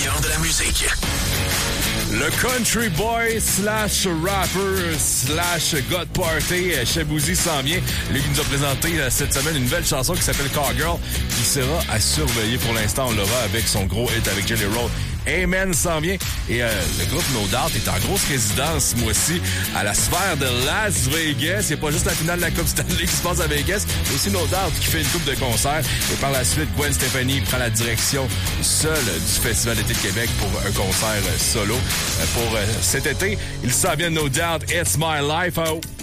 meilleur de la musique. Le country boy slash rapper slash God Party, Shaboozey s'en vient. Lui qui nous a présenté cette semaine une nouvelle chanson qui s'appelle Cowgirl, qui sera à surveiller pour l'instant. On l'aura avec son gros hit avec Jelly Roll. Amen s'en vient. Et le groupe No Doubt est en grosse résidence ce mois-ci à la sphère de Las Vegas. C'est pas juste la finale de la Coupe Stanley qui se passe à Vegas, mais aussi No Doubt qui fait une coupe de concerts. Et par la suite, Gwen Stefani prend la direction seule du Festival d'été de Québec pour un concert solo. Pour cet été, il s'en vient No Doubt, It's My Life. Oh.